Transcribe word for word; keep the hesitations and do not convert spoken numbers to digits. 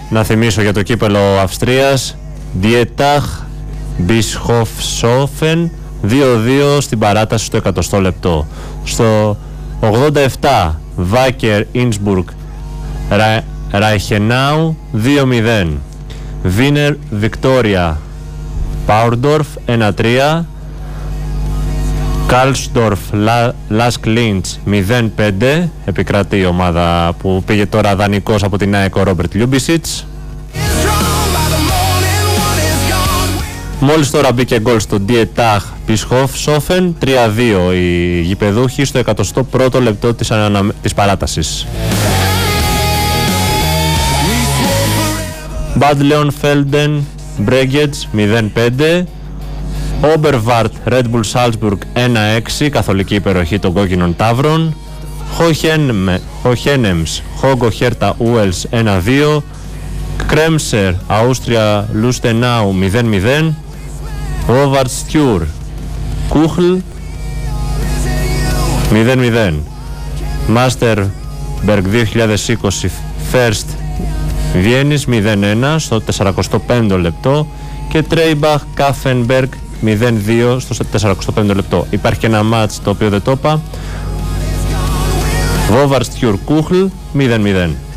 Να θυμίσω για το κύπελο Αυστρίας, Dietach Bischofshofen δύο δύο στην παράταση στο εκατοστό λεπτό. Στο ογδόντα επτά Wacker Innsbruck Reichenau δύο μηδέν. Wiener Victoria Paurdorf ένα τρία. Karlsdorf Lask Linz μηδέν πέντε. Επικρατεί η ομάδα που πήγε τώρα δανεικός από την ΑΕΚ ο Ρόμπερτ Λιούμπισιτς. Μόλις τώρα μπήκε γκολ στο Dietach Bischofshofen τρία δύο οι γηπεδούχοι στο εκατοστό πρώτο λεπτό της, ανα... της παράτασης. Bad Leonfelden Bregenz μηδέν πέντε. Oberwart Red Bull Salzburg ένα έξι, καθολική υπεροχή των κόκκινων ταύρων. Hohenems Hogo Hertha Uels ένα δύο. Kremser Austria Lustenau μηδέν μηδέν. Robert Stür Kuchl μηδέν μηδέν. Masterberg δύο χιλιάδες είκοσι First Βιέννης μηδέν ένα στο σαράντα πέντε λεπτό και Treibach Kaffenberg μηδέν δύο στο σαράντα πέντε λεπτό. Υπάρχει και ένα μάτς το οποίο δεν το είπα. Robert Stür Kuchl μηδέν μηδέν.